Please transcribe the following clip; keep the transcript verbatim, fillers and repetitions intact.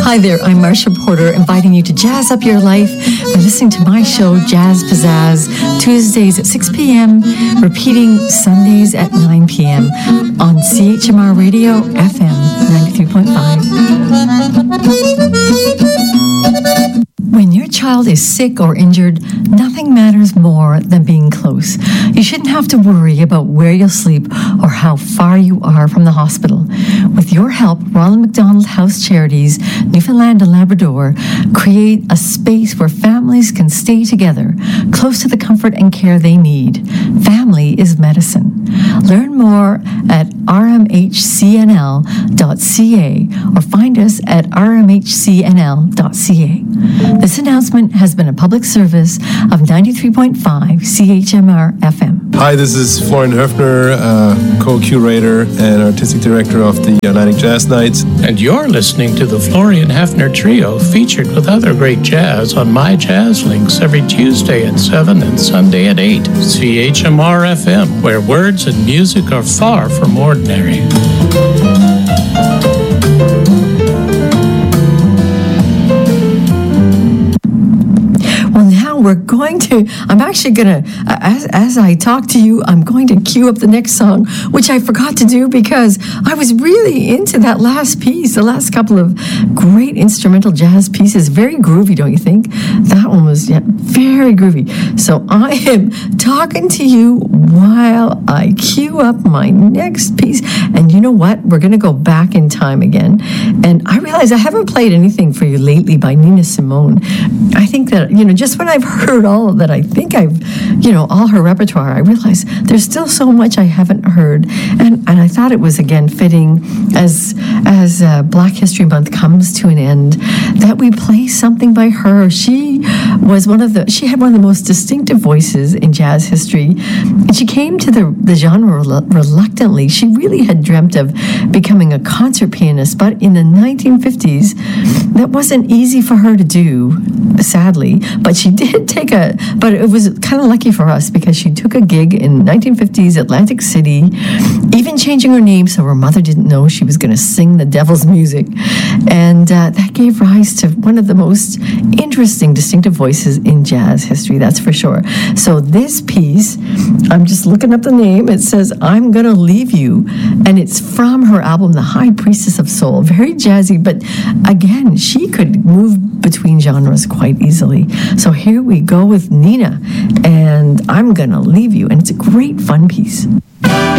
Hi there, I'm Marsha Porter, inviting you to jazz up your life by listening to my show, Jazz Pizzazz, Tuesdays at six p.m., repeating Sundays at nine p.m. on C H M R Radio, F M ninety-three point five. When your child is sick or injured, nothing matters more than being close. You shouldn't have to worry about where you'll sleep or how far you are from the hospital. With your help, Ronald McDonald House Charities, Newfoundland and Labrador, create a space where families can stay together, close to the comfort and care they need. Family is medicine. Learn more at r m h c n l dot c a or find us at r m h c n l dot c a. This announcement has been a public service of ninety-three point five C H M R F M. Hi, this is Florian Höfner, uh, co-curator and artistic director of the Atlantic Jazz Nights. And you're listening to the Florian Höfner Trio, featured with other great jazz on My Jazz Links every Tuesday at seven and Sunday at eight. C H M R F M, where words and music are far from ordinary. We're going to, I'm actually going to, as, as I talk to you, I'm going to cue up the next song, which I forgot to do because I was really into that last piece, the last couple of great instrumental jazz pieces. Very groovy, don't you think? That one was, yeah, very groovy. So I am talking to you while I cue up my next piece. And you know what? We're going to go back in time again. And I realize I haven't played anything for you lately by Nina Simone. I think that, you know, just when I've heard all of that, I think I've, you know, all her repertoire, I realize there's still so much I haven't heard. And and I thought it was, again, fitting as, as uh, Black History Month comes to an end, that we play something by her. She was one of the, she had one of the most distinctive voices in jazz history. And she came to the, the genre reluctantly. She really had dreamt of becoming a concert pianist, but in the nineteen fifties, that wasn't easy for her to do, sadly. But she did take a, but it was kind of lucky for us because she took a gig in nineteen fifties Atlantic City, even changing her name so her mother didn't know she was going to sing the devil's music. And uh, that gave rise to one of the most interesting, distinctive voices in jazz history, that's for sure. So this piece, I'm just looking up the name, it says, I'm Gonna Leave You, and it's from her album, The High Priestess of Soul. Very jazzy, but again, she could move between genres quite easily. So here we go with Nina, and I'm Gonna Leave You, and it's a great fun piece.